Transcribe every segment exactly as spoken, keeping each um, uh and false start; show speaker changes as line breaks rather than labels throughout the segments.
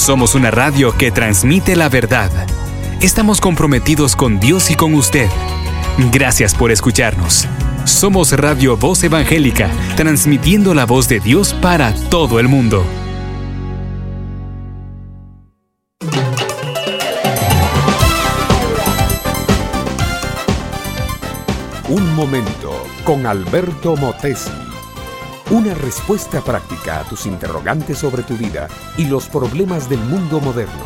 Somos una radio que transmite la verdad. Estamos comprometidos con Dios y con usted. Gracias por escucharnos. Somos Radio Voz Evangélica, transmitiendo la voz de Dios para todo el mundo.
Un momento con Alberto Motesi. Una respuesta práctica a tus interrogantes sobre tu vida y los problemas del mundo moderno.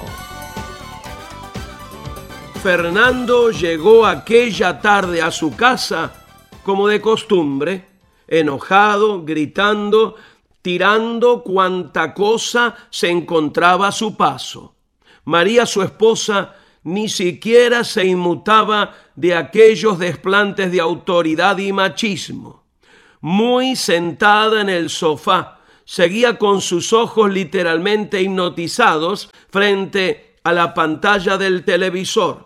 Fernando llegó aquella tarde a su casa, como de costumbre, enojado, gritando, tirando cuanta cosa se encontraba a su paso. María, su esposa, ni siquiera se inmutaba de aquellos desplantes de autoridad y machismo. Muy sentada en el sofá, seguía con sus ojos literalmente hipnotizados frente a la pantalla del televisor.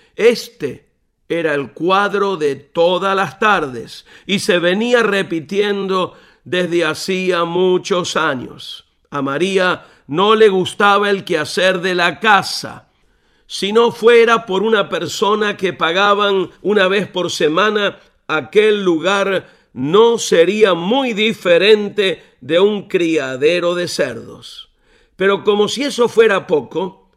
Este era el cuadro de todas las tardes y se venía repitiendo desde hacía muchos años. A María no le gustaba el quehacer de la casa. Si no fuera por una persona que pagaban una vez por semana, aquel lugar no sería muy diferente de un criadero de cerdos. Pero como si eso fuera poco,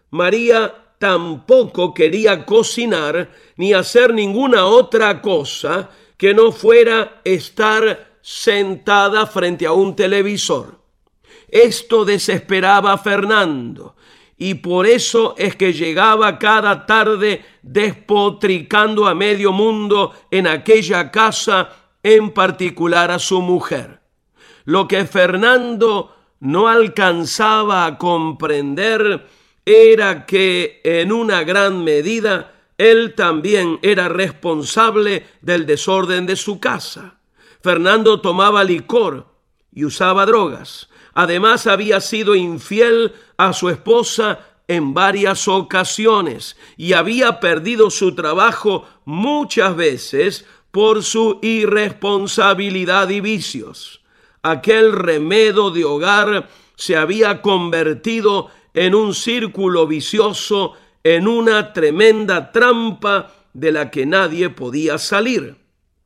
María tampoco quería cocinar ni hacer ninguna otra cosa que no fuera estar sentada frente a un televisor. Esto desesperaba a Fernando, y por eso es que llegaba cada tarde despotricando a medio mundo en aquella casa, en particular a su mujer. Lo que Fernando no alcanzaba a comprender era que en una gran medida él también era responsable del desorden de su casa. Fernando tomaba licor y usaba drogas. Además, había sido infiel a su esposa en varias ocasiones y había perdido su trabajo muchas veces por su irresponsabilidad y vicios. Aquel remedo de hogar se había convertido en un círculo vicioso, en una tremenda trampa de la que nadie podía salir.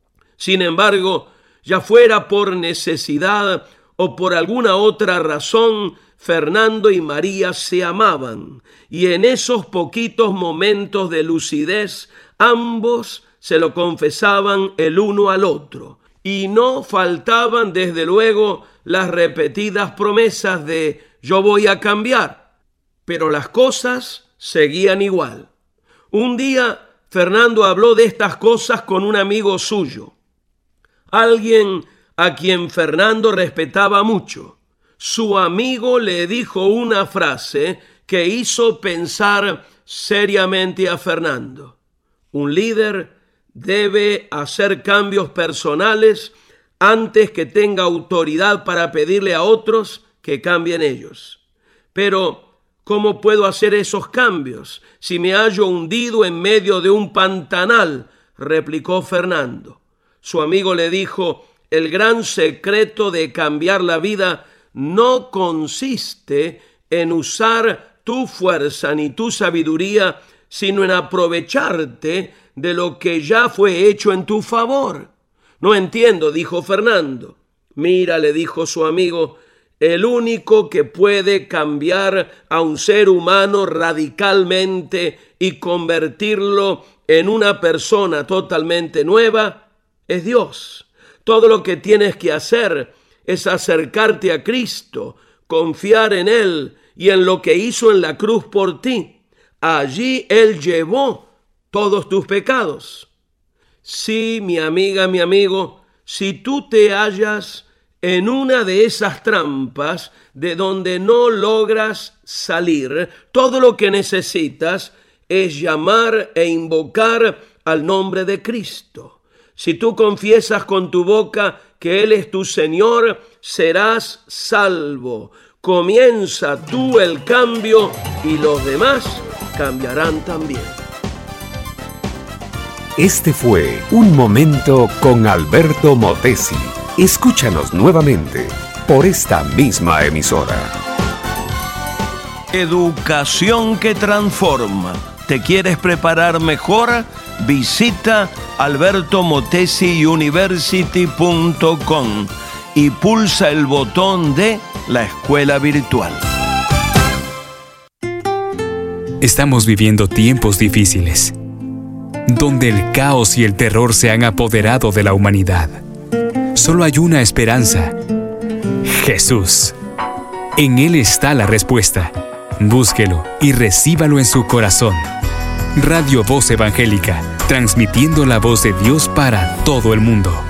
Sin embargo, ya fuera por necesidad o por alguna otra razón, Fernando y María se amaban, y en esos poquitos momentos de lucidez, ambos se lo confesaban el uno al otro, y no faltaban desde luego las repetidas promesas de «yo voy a cambiar», pero las cosas seguían igual. Un día Fernando habló de estas cosas con un amigo suyo, alguien a quien Fernando respetaba mucho. Su amigo le dijo una frase que hizo pensar seriamente a Fernando. Un líder debe hacer cambios personales antes que tenga autoridad para pedirle a otros que cambien ellos. Pero, ¿cómo puedo hacer esos cambios si me hallo hundido en medio de un pantanal?, replicó Fernando. Su amigo le dijo: el gran secreto de cambiar la vida no consiste en usar tu fuerza ni tu sabiduría, sino en aprovecharte de lo que ya fue hecho en tu favor. No entiendo, dijo Fernando. Mira, le dijo su amigo, el único que puede cambiar a un ser humano radicalmente y convertirlo en una persona totalmente nueva es Dios. Todo lo que tienes que hacer es acercarte a Cristo, confiar en Él y en lo que hizo en la cruz por ti. Allí Él llevó todos tus pecados. Sí, mi amiga, mi amigo, si tú te hallas en una de esas trampas de donde no logras salir, todo lo que necesitas es llamar e invocar al nombre de Cristo. Si tú confiesas con tu boca que Él es tu Señor, serás salvo. Comienza tú el cambio y los demás cambiarán también.
Este fue Un Momento con Alberto Motesi. Escúchanos nuevamente por esta misma emisora.
Educación que transforma. ¿Te quieres preparar mejor? Visita alberto motesi university punto com y pulsa el botón de la escuela virtual.
Estamos viviendo tiempos difíciles, donde el caos y el terror se han apoderado de la humanidad. Solo hay una esperanza: Jesús. En Él está la respuesta. Búsquelo y recíbalo en su corazón. Radio Voz Evangélica, transmitiendo la voz de Dios para todo el mundo.